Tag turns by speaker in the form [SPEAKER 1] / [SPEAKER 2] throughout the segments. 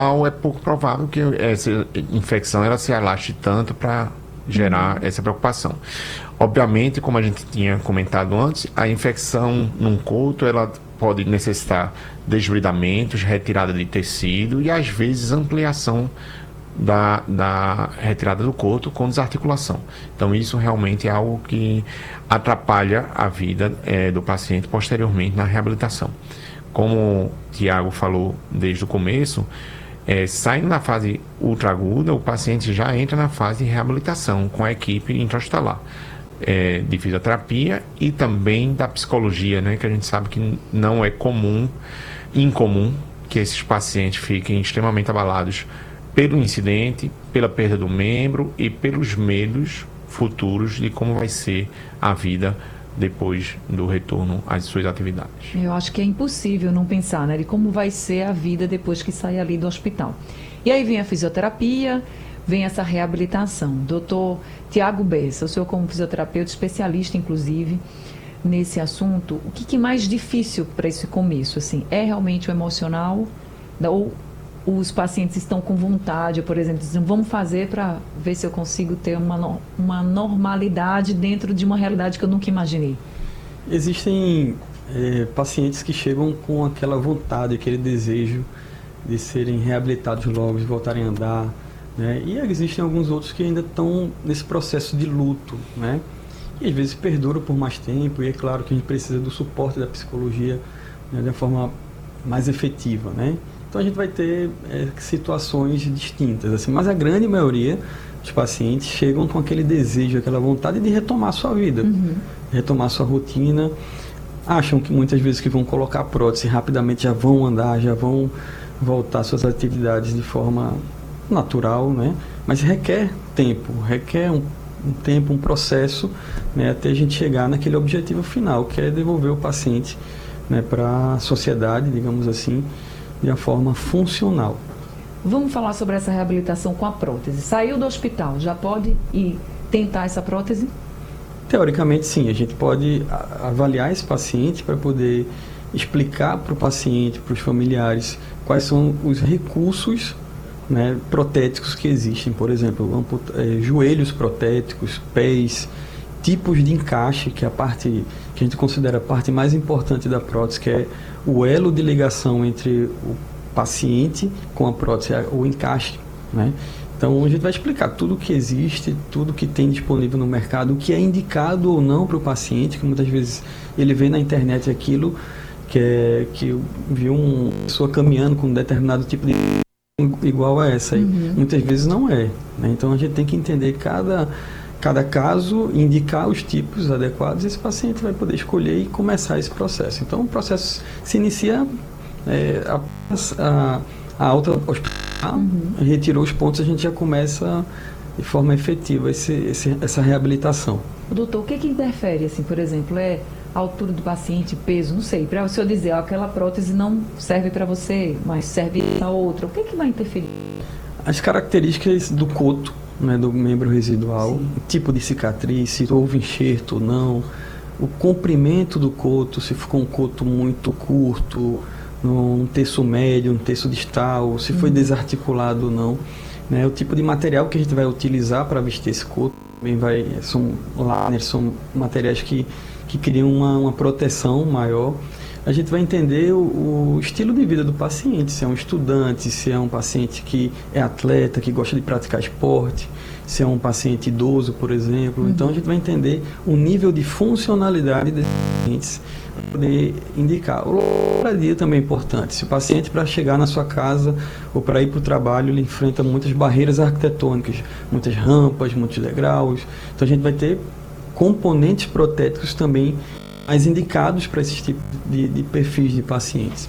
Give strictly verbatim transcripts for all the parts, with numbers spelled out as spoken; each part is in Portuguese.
[SPEAKER 1] é pouco provável que essa infecção ela se alastre tanto para gerar uhum. essa preocupação. Obviamente, como a gente tinha comentado antes, a infecção num coto ela pode necessitar desbridamentos, retirada de tecido e às vezes ampliação da, da retirada do coto com desarticulação. Então isso realmente é algo que atrapalha a vida é, do paciente posteriormente na reabilitação. Como o Tiago falou desde o começo, É, saindo da fase ultraaguda, o paciente já entra na fase de reabilitação com a equipe intra-hospitalar é, de fisioterapia e também da psicologia, né, que a gente sabe que não é comum, incomum, que esses pacientes fiquem extremamente abalados pelo incidente, pela perda do membro e pelos medos futuros de como vai ser a vida depois do retorno às suas atividades.
[SPEAKER 2] Eu acho que é impossível não pensar, né, de como vai ser a vida depois que sair ali do hospital. E aí vem a fisioterapia, vem essa reabilitação. Doutor Tiago Bessa, o senhor como fisioterapeuta, especialista inclusive nesse assunto, o que, que é mais difícil para esse começo? Assim, é realmente o emocional? Ou os pacientes estão com vontade, por exemplo, dizem, vamos fazer para ver se eu consigo ter uma, uma normalidade dentro de uma realidade que eu nunca imaginei?
[SPEAKER 3] Existem é, pacientes que chegam com aquela vontade, aquele desejo de serem reabilitados logo, de voltarem a andar, né? E existem alguns outros que ainda estão nesse processo de luto, né? E às vezes perduram por mais tempo, e é claro que a gente precisa do suporte da psicologia, né, de uma forma mais efetiva, né? Então a gente vai ter é, situações distintas, assim, mas a grande maioria dos pacientes chegam com aquele desejo, aquela vontade de retomar a sua vida, uhum. retomar a sua rotina, acham que muitas vezes que vão colocar a prótese rapidamente já vão andar, já vão voltar às suas atividades de forma natural, né? Mas requer tempo, requer um, um tempo, um processo, né, até a gente chegar naquele objetivo final, que é devolver o paciente, né, para a sociedade, digamos assim, de uma forma funcional.
[SPEAKER 2] Vamos falar sobre essa reabilitação com a prótese. Saiu do hospital, já pode ir tentar essa prótese?
[SPEAKER 3] Teoricamente, sim. A gente pode avaliar esse paciente para poder explicar para o paciente, para os familiares, quais são os recursos, né, protéticos que existem. Por exemplo, é, joelhos protéticos, pés, tipos de encaixe, que é a parte que a gente considera a parte mais importante da prótese, que é o elo de ligação entre o paciente com a prótese, o encaixe, né? Então a gente vai explicar tudo o que existe, tudo que tem disponível no mercado, o que é indicado ou não para o paciente, que muitas vezes ele vê na internet aquilo que é que viu uma pessoa caminhando com um determinado tipo de igual a essa, uhum. e muitas vezes não é, né? Então a gente tem que entender cada cada caso, indicar os tipos adequados, e esse paciente vai poder escolher e começar esse processo. Então, o processo se inicia é, a, a, a alta hospitalar, uhum. retirou os pontos, a gente já começa de forma efetiva esse, esse, essa reabilitação.
[SPEAKER 2] Doutor, o que que interfere, assim, por exemplo, é a altura do paciente, peso, não sei, para o senhor dizer, ó, aquela prótese não serve para você, mas serve para outra, o que que vai interferir?
[SPEAKER 3] As características do coto, né, do membro residual,
[SPEAKER 2] sim.
[SPEAKER 3] tipo de cicatriz, se houve enxerto ou não, o comprimento do coto, se ficou um coto muito curto, num terço médio, um terço distal, se foi hum. desarticulado ou não, né, o tipo de material que a gente vai utilizar para vestir esse coto, também vai, são liners, são materiais que, que criam uma, uma proteção maior. A gente vai entender o, o estilo de vida do paciente, se é um estudante, se é um paciente que é atleta, que gosta de praticar esporte, se é um paciente idoso, por exemplo. Uhum. Então a gente vai entender o nível de funcionalidade desses pacientes para poder indicar. O dia também é importante. Se o paciente, para chegar na sua casa ou para ir para o trabalho, ele enfrenta muitas barreiras arquitetônicas, muitas rampas, muitos degraus. Então a gente vai ter componentes protéticos também mais indicados para esses tipos de, de perfis de pacientes.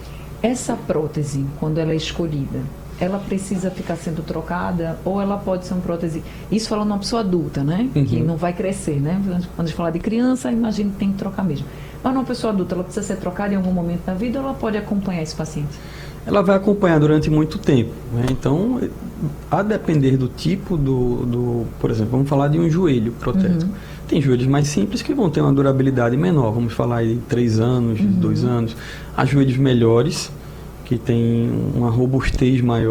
[SPEAKER 2] Essa prótese, quando ela é escolhida, ela precisa ficar sendo trocada ou ela pode ser uma prótese... Isso falando uma pessoa adulta, né? Uhum. Que não vai crescer, né? Quando a gente falar de criança, imagina que tem que trocar mesmo. Mas uma pessoa adulta, ela precisa ser trocada em algum momento da vida ou ela pode acompanhar esse paciente?
[SPEAKER 3] Ela vai acompanhar durante muito tempo, né? Então, a depender do tipo do, do... Por exemplo, vamos falar de um joelho protético. Uhum. Tem joelhos mais simples que vão ter uma durabilidade menor, vamos falar de três anos, uhum. dois anos. Há joelhos melhores, que têm uma robustez maior,